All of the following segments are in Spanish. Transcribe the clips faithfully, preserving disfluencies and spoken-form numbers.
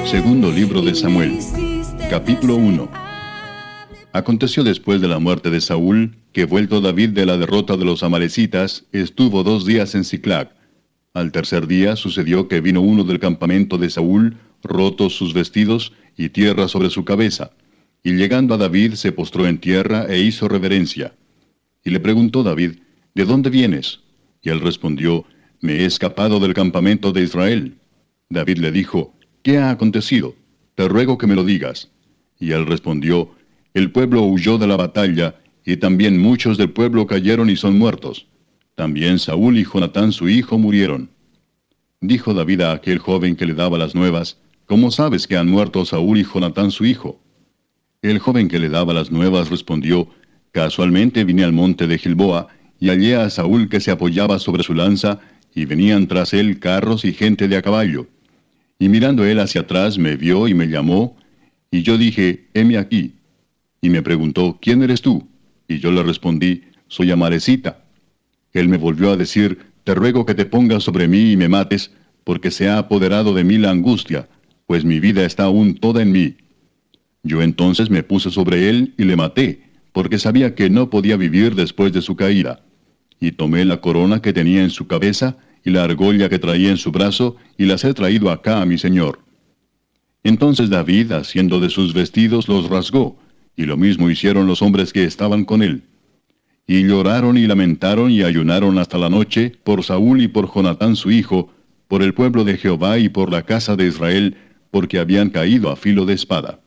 Segundo libro de Samuel, capítulo uno. Aconteció después de la muerte de Saúl, que vuelto David de la derrota de los amalecitas, estuvo dos días en Siclag. Al tercer día sucedió que vino uno del campamento de Saúl, rotos sus vestidos y tierra sobre su cabeza. Y llegando a David se postró en tierra e hizo reverencia. Y le preguntó David, ¿de dónde vienes? Y él respondió, me he escapado del campamento de Israel. David le dijo, ¿qué ha acontecido? Te ruego que me lo digas. Y él respondió, el pueblo huyó de la batalla, y también muchos del pueblo cayeron y son muertos. También Saúl y Jonatán su hijo murieron. Dijo David a aquel joven que le daba las nuevas, ¿cómo sabes que han muerto Saúl y Jonatán su hijo? El joven que le daba las nuevas respondió, casualmente vine al monte de Gilboa, y hallé a Saúl que se apoyaba sobre su lanza, y venían tras él carros y gente de a caballo. Y mirando él hacia atrás me vio y me llamó, y yo dije, heme aquí. Y me preguntó, ¿quién eres tú? Y yo le respondí, soy amalecita. Él me volvió a decir, te ruego que te pongas sobre mí y me mates, porque se ha apoderado de mí la angustia, pues mi vida está aún toda en mí. Yo entonces me puse sobre él y le maté, porque sabía que no podía vivir después de su caída. Y tomé la corona que tenía en su cabeza, y la argolla que traía en su brazo, y las he traído acá a mi señor. Entonces David, haciendo de sus vestidos, los rasgó, y lo mismo hicieron los hombres que estaban con él. Y lloraron y lamentaron y ayunaron hasta la noche, por Saúl y por Jonatán su hijo, por el pueblo de Jehová y por la casa de Israel, porque habían caído a filo de espada.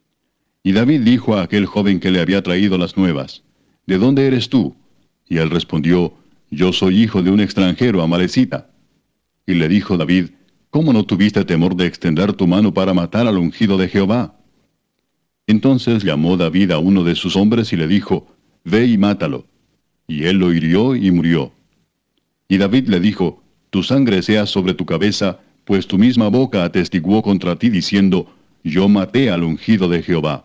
Y David dijo a aquel joven que le había traído las nuevas, ¿de dónde eres tú? Y él respondió, yo soy hijo de un extranjero amalecita. Y le dijo David, ¿cómo no tuviste temor de extender tu mano para matar al ungido de Jehová? Entonces llamó David a uno de sus hombres y le dijo, ve y mátalo. Y él lo hirió y murió. Y David le dijo, tu sangre sea sobre tu cabeza, pues tu misma boca atestiguó contra ti diciendo, yo maté al ungido de Jehová.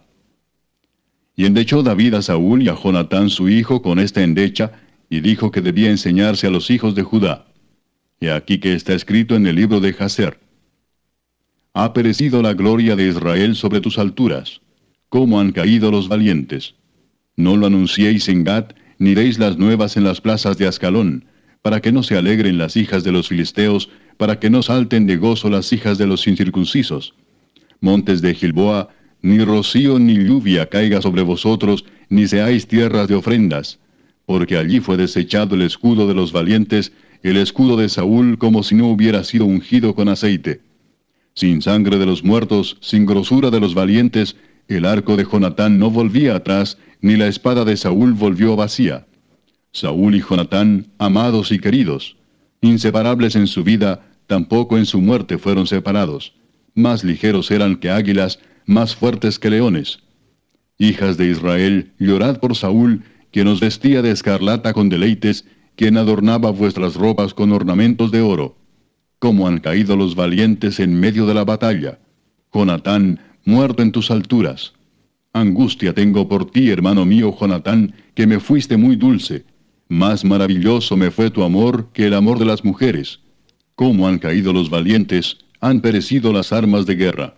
Y endechó David a Saúl y a Jonatán su hijo con esta endecha, y dijo que debía enseñarse a los hijos de Judá. Y aquí que está escrito en el libro de Jaser. Ha perecido la gloria de Israel sobre tus alturas. ¿Cómo han caído los valientes? No lo anunciéis en Gat, ni deis las nuevas en las plazas de Ascalón, para que no se alegren las hijas de los filisteos, para que no salten de gozo las hijas de los incircuncisos. Montes de Gilboa, ni rocío ni lluvia caiga sobre vosotros, ni seáis tierras de ofrendas, porque allí fue desechado el escudo de los valientes, el escudo de Saúl, como si no hubiera sido ungido con aceite. Sin sangre de los muertos, sin grosura de los valientes, el arco de Jonatán no volvía atrás, ni la espada de Saúl volvió vacía. Saúl y Jonatán, amados y queridos, inseparables en su vida, tampoco en su muerte fueron separados. Más ligeros eran que águilas, más fuertes que leones. Hijas de Israel, llorad por Saúl, quien os vestía de escarlata con deleites, quien adornaba vuestras ropas con ornamentos de oro. Cómo han caído los valientes en medio de la batalla. Jonatán, muerto en tus alturas. Angustia tengo por ti, hermano mío Jonatán, que me fuiste muy dulce. Más maravilloso me fue tu amor que el amor de las mujeres. Cómo han caído los valientes, han perecido las armas de guerra.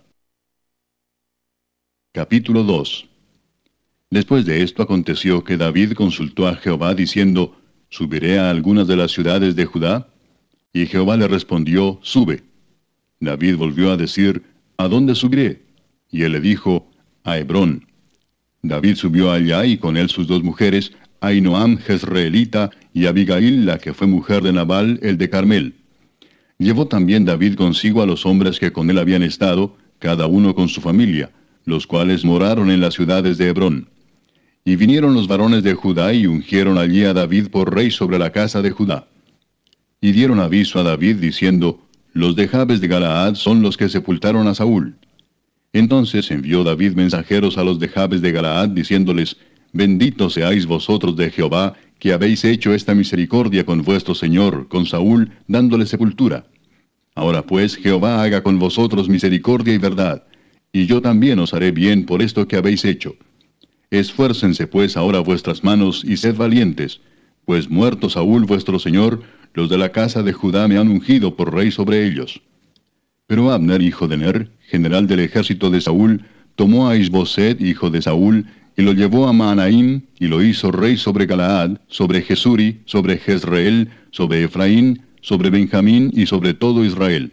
Capítulo dos. Después de esto aconteció que David consultó a Jehová diciendo, ¿subiré a algunas de las ciudades de Judá? Y Jehová le respondió, sube. David volvió a decir, ¿a dónde subiré? Y él le dijo, a Hebrón. David subió allá y con él sus dos mujeres, Ahinoam jezreelita y Abigail, la que fue mujer de Nabal, el de Carmel. Llevó también David consigo a los hombres que con él habían estado, cada uno con su familia, los cuales moraron en las ciudades de Hebrón. Y vinieron los varones de Judá y ungieron allí a David por rey sobre la casa de Judá. Y dieron aviso a David diciendo, los de Jabes de Galaad son los que sepultaron a Saúl. Entonces envió David mensajeros a los de Jabes de Galaad diciéndoles, benditos seáis vosotros de Jehová, que habéis hecho esta misericordia con vuestro señor, con Saúl, dándole sepultura. Ahora pues Jehová haga con vosotros misericordia y verdad, y yo también os haré bien por esto que habéis hecho. Esfuércense pues ahora vuestras manos y sed valientes, pues muerto Saúl vuestro señor, los de la casa de Judá me han ungido por rey sobre ellos. Pero Abner, hijo de Ner, general del ejército de Saúl, tomó a Isboset, hijo de Saúl, y lo llevó a Mahanaim, y lo hizo rey sobre Galaad, sobre Jesuri, sobre Jezreel, sobre Efraín, sobre Benjamín y sobre todo Israel.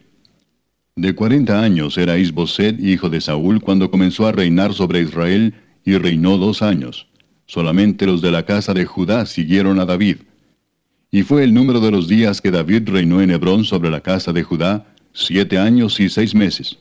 De cuarenta años era Isboset, hijo de Saúl, cuando comenzó a reinar sobre Israel, y reinó dos años. Solamente los de la casa de Judá siguieron a David. Y fue el número de los días que David reinó en Hebrón sobre la casa de Judá, siete años y seis meses.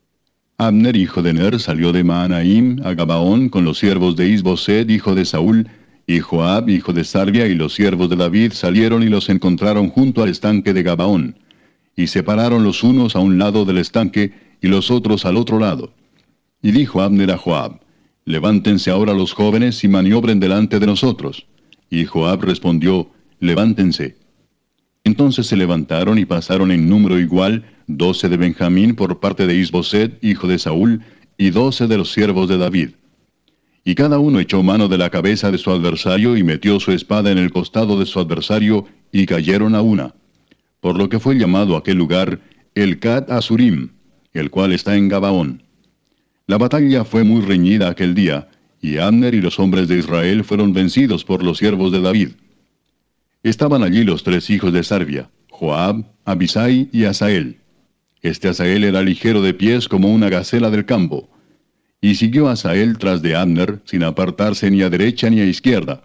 Abner, hijo de Ner, salió de Mahanaim a Gabaón con los siervos de Isboset, hijo de Saúl, y Joab, hijo de Sarvia, y los siervos de David salieron y los encontraron junto al estanque de Gabaón. Y se pararon los unos a un lado del estanque, y los otros al otro lado. Y dijo Abner a Joab: Levántense ahora los jóvenes y maniobren delante de nosotros. Y Joab respondió: Levántense. Entonces se levantaron y pasaron en número igual, doce de Benjamín por parte de Isboset, hijo de Saúl, y doce de los siervos de David. Y cada uno echó mano de la cabeza de su adversario y metió su espada en el costado de su adversario, y cayeron a una. Por lo que fue llamado aquel lugar el Cat Asurim, el cual está en Gabaón. La batalla fue muy reñida aquel día, y Abner y los hombres de Israel fueron vencidos por los siervos de David. Estaban allí los tres hijos de Sarvia, Joab, Abisai y Asael. Este Asael era ligero de pies como una gacela del campo. Y siguió Asael tras de Abner, sin apartarse ni a derecha ni a izquierda.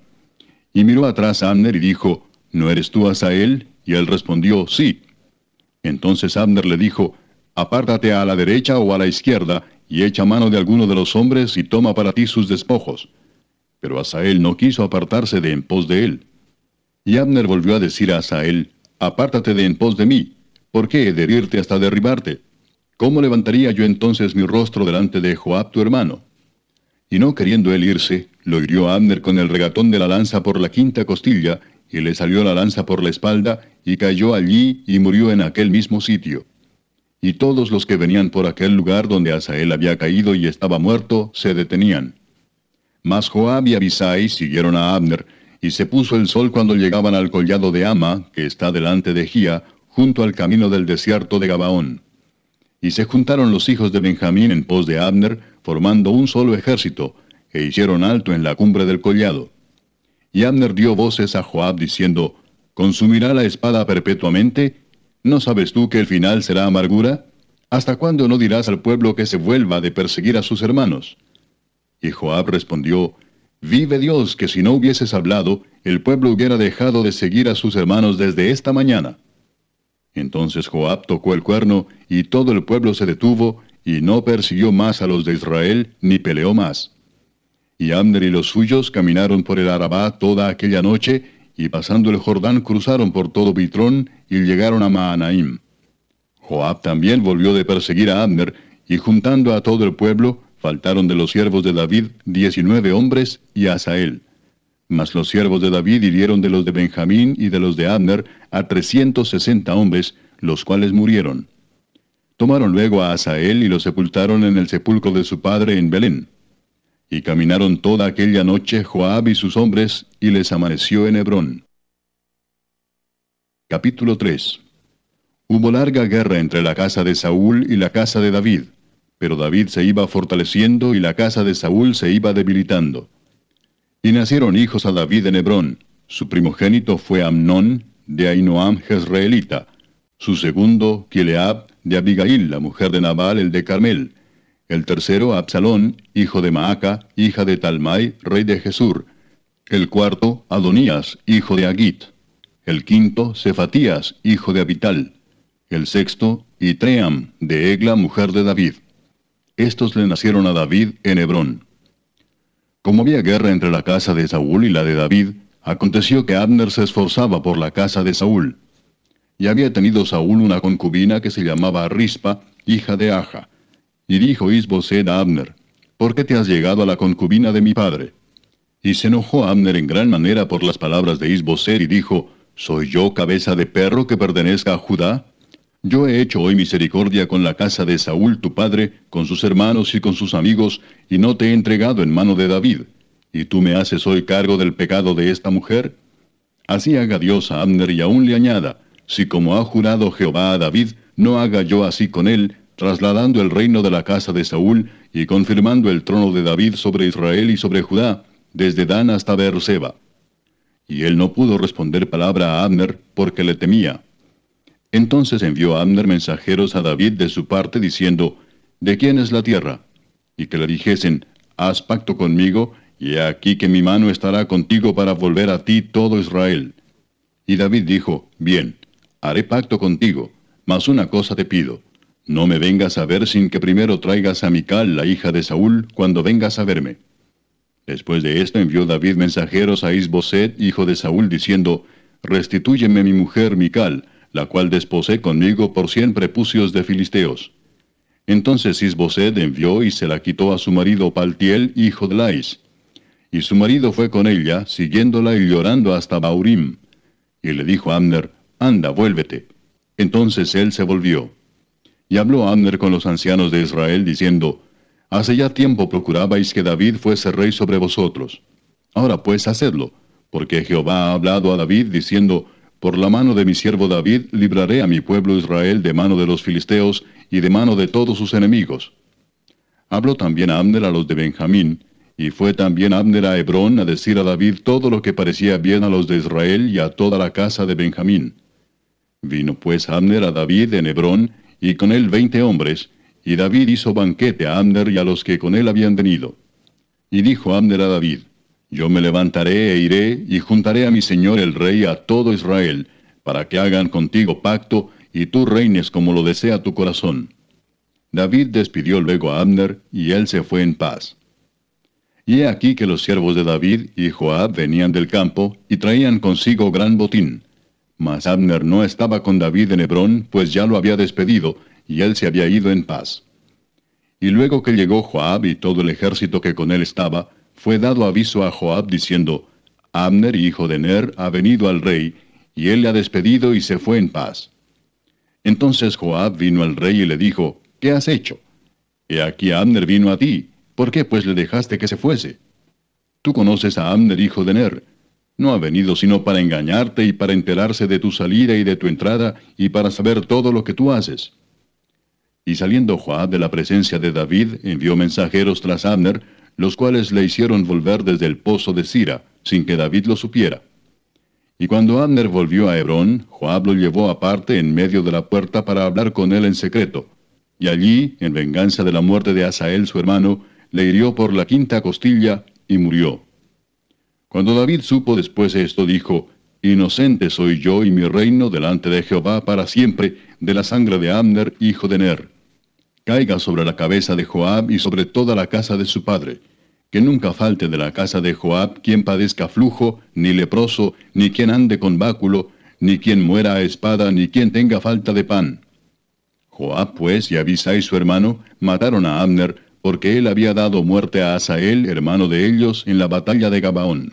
Y miró atrás a Abner y dijo: ¿No eres tú Asael? Y él respondió: Sí. Entonces Abner le dijo: Apártate a la derecha o a la izquierda, y echa mano de alguno de los hombres y toma para ti sus despojos. Pero Asael no quiso apartarse de en pos de él. Y Abner volvió a decir a Asael: Apártate de en pos de mí. ¿Por qué he de herirte hasta derribarte? ¿Cómo levantaría yo entonces mi rostro delante de Joab tu hermano? Y no queriendo él irse, lo hirió a Abner con el regatón de la lanza por la quinta costilla, y le salió la lanza por la espalda, y cayó allí y murió en aquel mismo sitio. Y todos los que venían por aquel lugar donde Asael había caído y estaba muerto, se detenían. Mas Joab y Abisai siguieron a Abner, y se puso el sol cuando llegaban al collado de Ama, que está delante de Gía, junto al camino del desierto de Gabaón. Y se juntaron los hijos de Benjamín en pos de Abner, formando un solo ejército, e hicieron alto en la cumbre del collado. Y Abner dio voces a Joab diciendo: ¿Consumirá la espada perpetuamente? ¿No sabes tú que el final será amargura? ¿Hasta cuándo no dirás al pueblo que se vuelva de perseguir a sus hermanos? Y Joab respondió: Vive Dios, que si no hubieses hablado, el pueblo hubiera dejado de seguir a sus hermanos desde esta mañana. Entonces Joab tocó el cuerno, y todo el pueblo se detuvo, y no persiguió más a los de Israel, ni peleó más. Y Abner y los suyos caminaron por el Arabá toda aquella noche, y pasando el Jordán cruzaron por todo Bitrón, y llegaron a Mahanaim. Joab también volvió de perseguir a Abner, y juntando a todo el pueblo, faltaron de los siervos de David diecinueve hombres y Asael. Mas los siervos de David hirieron de los de Benjamín y de los de Abner a trescientos sesenta hombres, los cuales murieron. Tomaron luego a Asael y lo sepultaron en el sepulcro de su padre en Belén. Y caminaron toda aquella noche Joab y sus hombres, y les amaneció en Hebrón. Capítulo tres. Hubo larga guerra entre la casa de Saúl y la casa de David, pero David se iba fortaleciendo y la casa de Saúl se iba debilitando. Y nacieron hijos a David en Hebrón. Su primogénito fue Amnón, de Ahinoam Jezreelita. Su segundo, Kileab, de Abigail, la mujer de Nabal, el de Carmel. El tercero, Absalón, hijo de Maaca, hija de Talmai, rey de Jesur. El cuarto, Adonías, hijo de Agit. El quinto, Cefatías, hijo de Abital. El sexto, Itream, de Egla, mujer de David. Estos le nacieron a David en Hebrón. Como había guerra entre la casa de Saúl y la de David, aconteció que Abner se esforzaba por la casa de Saúl. Y había tenido Saúl una concubina que se llamaba Rispa, hija de Aja. Y dijo Isboset a Abner: ¿Por qué te has llegado a la concubina de mi padre? Y se enojó Abner en gran manera por las palabras de Isboset y dijo: ¿Soy yo cabeza de perro que pertenezca a Judá? Yo he hecho hoy misericordia con la casa de Saúl tu padre, con sus hermanos y con sus amigos, y no te he entregado en mano de David. ¿Y tú me haces hoy cargo del pecado de esta mujer? Así haga Dios a Abner y aún le añada: si como ha jurado Jehová a David, no haga yo así con él, trasladando el reino de la casa de Saúl y confirmando el trono de David sobre Israel y sobre Judá, desde Dan hasta Beerseba. Y él no pudo responder palabra a Abner, porque le temía. Entonces envió Abner mensajeros a David de su parte, diciendo, ¿de quién es la tierra? Y que le dijesen, haz pacto conmigo, y he aquí que mi mano estará contigo para volver a ti todo Israel. Y David dijo, bien, haré pacto contigo, mas una cosa te pido, no me vengas a ver sin que primero traigas a Mical, la hija de Saúl, cuando vengas a verme. Después de esto envió David mensajeros a Is-Boset, hijo de Saúl, diciendo, restitúyeme mi mujer Mical, la cual desposé conmigo por cien prepucios de filisteos. Entonces Is-Boset envió y se la quitó a su marido Paltiel, hijo de Lais. Y su marido fue con ella, siguiéndola y llorando hasta Baurim. Y le dijo a Abner, anda, vuélvete. Entonces él se volvió. Y habló Abner con los ancianos de Israel, diciendo, hace ya tiempo procurabais que David fuese rey sobre vosotros. Ahora pues hacedlo, porque Jehová ha hablado a David, diciendo, por la mano de mi siervo David libraré a mi pueblo Israel de mano de los filisteos y de mano de todos sus enemigos. Habló también Abner a los de Benjamín, y fue también Abner a Hebrón a decir a David todo lo que parecía bien a los de Israel y a toda la casa de Benjamín. Vino pues Abner a David en Hebrón, y con él veinte hombres, y David hizo banquete a Abner y a los que con él habían venido. Y dijo Abner a David, yo me levantaré e iré, y juntaré a mi señor el rey a todo Israel, para que hagan contigo pacto, y tú reines como lo desea tu corazón. David despidió luego a Abner, y él se fue en paz. Y he aquí que los siervos de David y Joab venían del campo, y traían consigo gran botín. Mas Abner no estaba con David en Hebrón, pues ya lo había despedido, y él se había ido en paz. Y luego que llegó Joab y todo el ejército que con él estaba, fue dado aviso a Joab diciendo, Abner, hijo de Ner, ha venido al rey, y él le ha despedido y se fue en paz. Entonces Joab vino al rey y le dijo, ¿qué has hecho? He aquí Abner vino a ti, ¿por qué pues le dejaste que se fuese? Tú conoces a Abner, hijo de Ner. No ha venido sino para engañarte y para enterarse de tu salida y de tu entrada, y para saber todo lo que tú haces. Y saliendo Joab de la presencia de David, envió mensajeros tras Abner, los cuales le hicieron volver desde el pozo de Sira, sin que David lo supiera. Y cuando Abner volvió a Hebrón, Joab lo llevó aparte en medio de la puerta para hablar con él en secreto. Y allí, en venganza de la muerte de Asael su hermano, le hirió por la quinta costilla y murió. Cuando David supo después esto, dijo, inocente soy yo y mi reino delante de Jehová para siempre de la sangre de Abner, hijo de Ner. Caiga sobre la cabeza de Joab y sobre toda la casa de su padre. Que nunca falte de la casa de Joab quien padezca flujo, ni leproso, ni quien ande con báculo, ni quien muera a espada, ni quien tenga falta de pan. Joab pues y Abisai su hermano mataron a Abner, porque él había dado muerte a Asael, hermano de ellos, en la batalla de Gabaón.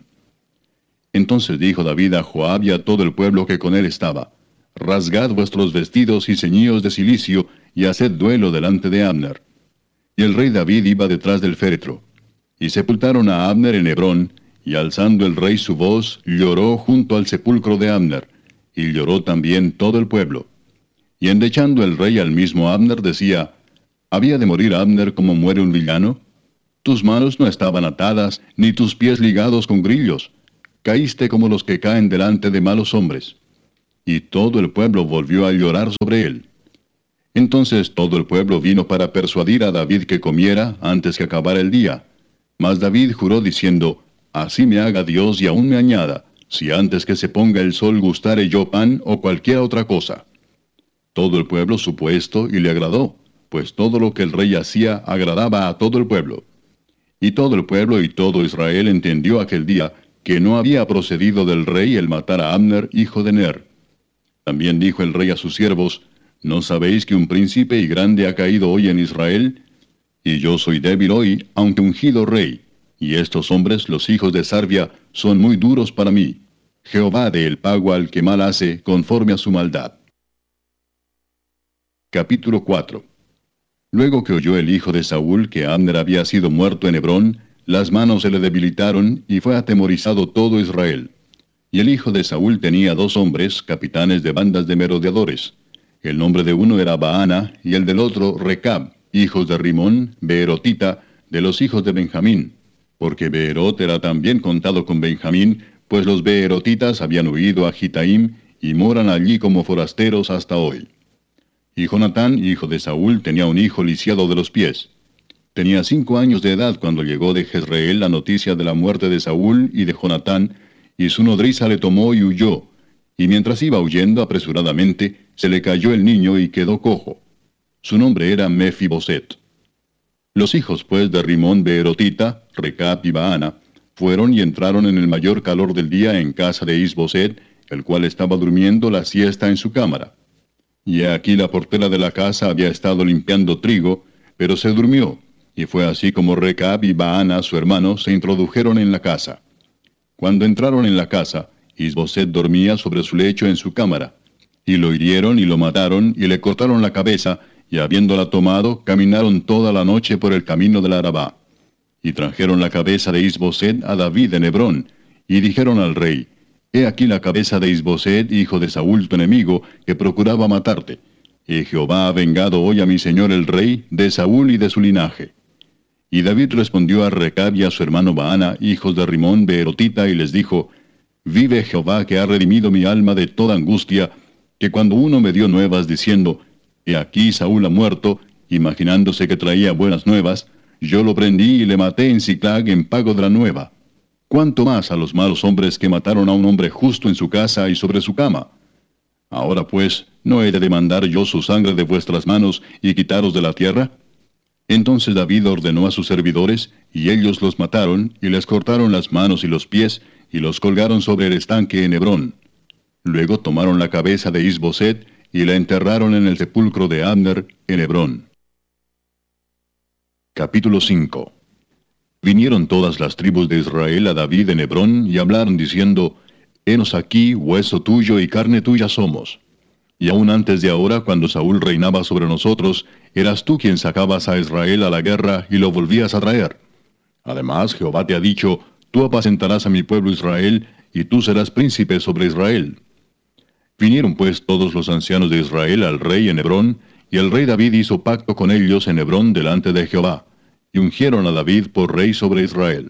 Entonces dijo David a Joab y a todo el pueblo que con él estaba, rasgad vuestros vestidos y ceñíos de cilicio, y haced duelo delante de Abner. Y el rey David iba detrás del féretro. Y sepultaron a Abner en Hebrón, y alzando el rey su voz, lloró junto al sepulcro de Abner, y lloró también todo el pueblo. Y endechando el rey al mismo Abner, decía, ¿había de morir Abner como muere un villano? Tus manos no estaban atadas, ni tus pies ligados con grillos. Caíste como los que caen delante de malos hombres. Y todo el pueblo volvió a llorar sobre él. Entonces todo el pueblo vino para persuadir a David que comiera antes que acabara el día. Mas David juró diciendo, así me haga Dios y aún me añada, si antes que se ponga el sol gustare yo pan o cualquier otra cosa. Todo el pueblo supo esto y le agradó, pues todo lo que el rey hacía agradaba a todo el pueblo. Y todo el pueblo y todo Israel entendió aquel día que no había procedido del rey el matar a Abner, hijo de Ner. También dijo el rey a sus siervos, ¿no sabéis que un príncipe y grande ha caído hoy en Israel? Y yo soy débil hoy, aunque ungido rey, y estos hombres, los hijos de Sarvia, son muy duros para mí. Jehová dé el pago al que mal hace, conforme a su maldad. Capítulo cuatro. Luego que oyó el hijo de Saúl que Abner había sido muerto en Hebrón, las manos se le debilitaron, y fue atemorizado todo Israel. Y el hijo de Saúl tenía dos hombres, capitanes de bandas de merodeadores. El nombre de uno era Baana, y el del otro Recab, hijos de Rimón, beerotita, de los hijos de Benjamín, porque Beerot era también contado con Benjamín, pues los beerotitas habían huido a Gitaim, y moran allí como forasteros hasta hoy. Y Jonatán, hijo de Saúl, tenía un hijo lisiado de los pies. Tenía cinco años de edad cuando llegó de Jezreel la noticia de la muerte de Saúl y de Jonatán, y su nodriza le tomó y huyó, y mientras iba huyendo apresuradamente, se le cayó el niño y quedó cojo. Su nombre era Mefiboset. Los hijos pues de Rimón beerotita, Recab y Baana, fueron y entraron en el mayor calor del día en casa de Isboset, el cual estaba durmiendo la siesta en su cámara. Y he aquí la portera de la casa había estado limpiando trigo, pero se durmió, y fue así como Recab y Baana, su hermano, se introdujeron en la casa. Cuando entraron en la casa, Isboset dormía sobre su lecho en su cámara, y lo hirieron y lo mataron, y le cortaron la cabeza, y habiéndola tomado, caminaron toda la noche por el camino del Arabá. Y trajeron la cabeza de Isboset a David en Hebrón, y dijeron al rey, He aquí la cabeza de Isboset, hijo de Saúl tu enemigo, que procuraba matarte. Y Jehová ha vengado hoy a mi señor el rey, de Saúl y de su linaje. Y David respondió a Recab y a su hermano Baana, hijos de Rimón beerotita, y les dijo, Vive Jehová que ha redimido mi alma de toda angustia, que cuando uno me dio nuevas diciendo, He aquí Saúl ha muerto, imaginándose que traía buenas nuevas, yo lo prendí y le maté en Siclag en pago de la nueva. ¿Cuánto más a los malos hombres que mataron a un hombre justo en su casa y sobre su cama? Ahora pues, ¿no he de demandar yo su sangre de vuestras manos y quitaros de la tierra? Entonces David ordenó a sus servidores, y ellos los mataron, y les cortaron las manos y los pies, y los colgaron sobre el estanque en Hebrón. Luego tomaron la cabeza de Isboset, y la enterraron en el sepulcro de Abner, en Hebrón. Capítulo cinco. Vinieron todas las tribus de Israel a David en Hebrón, y hablaron diciendo, Henos aquí, hueso tuyo y carne tuya somos. Y aún antes de ahora, cuando Saúl reinaba sobre nosotros, eras tú quien sacabas a Israel a la guerra y lo volvías a traer. Además, Jehová te ha dicho, tú apacentarás a mi pueblo Israel, y tú serás príncipe sobre Israel. Vinieron pues todos los ancianos de Israel al rey en Hebrón, y el rey David hizo pacto con ellos en Hebrón delante de Jehová, y ungieron a David por rey sobre Israel.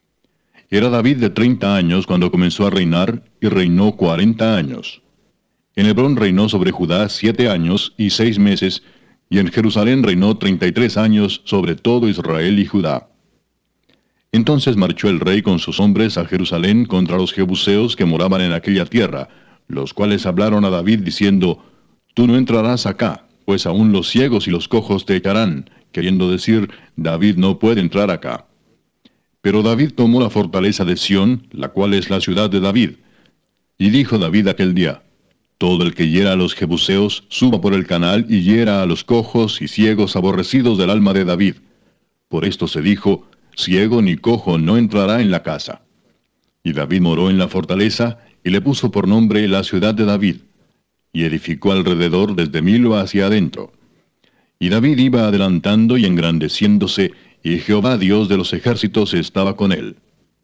Era David de treinta años cuando comenzó a reinar, y reinó cuarenta años. En Hebrón reinó sobre Judá siete años y seis meses, y en Jerusalén reinó treinta y tres años sobre todo Israel y Judá. Entonces marchó el rey con sus hombres a Jerusalén contra los jebuseos que moraban en aquella tierra, los cuales hablaron a David diciendo, Tú no entrarás acá, pues aún los ciegos y los cojos te echarán, queriendo decir, David no puede entrar acá. Pero David tomó la fortaleza de Sión, la cual es la ciudad de David. Y dijo David aquel día, Todo el que hiera a los jebuseos, suba por el canal y hiera a los cojos y ciegos aborrecidos del alma de David. Por esto se dijo, ciego ni cojo no entrará en la casa. Y David moró en la fortaleza, y le puso por nombre la ciudad de David, y edificó alrededor desde Milo hacia adentro. Y David iba adelantando y engrandeciéndose, y Jehová Dios de los ejércitos estaba con él.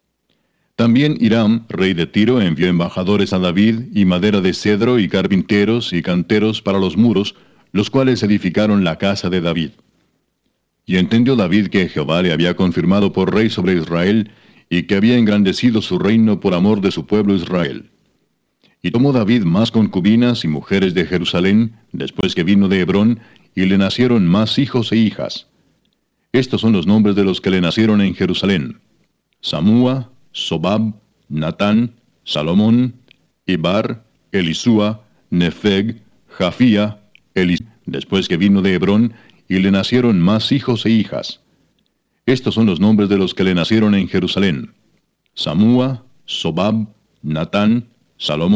También Hiram, rey de Tiro, envió embajadores a David, y madera de cedro, y carpinteros, y canteros para los muros, los cuales edificaron la casa de David. Y entendió David que Jehová le había confirmado por rey sobre Israel, y que había engrandecido su reino por amor de su pueblo Israel. Y tomó David más concubinas y mujeres de Jerusalén, después que vino de Hebrón, y le nacieron más hijos e hijas. Estos son los nombres de los que le nacieron en Jerusalén: Samúa, Sobab, Natán, Salomón, Ibar, Elisúa, Nefeg, Jafía, Elis. Después que vino de Hebrón, y le nacieron más hijos e hijas. Estos son los nombres de los que le nacieron en Jerusalén: Samúa, Sobab, Natán, Salomón,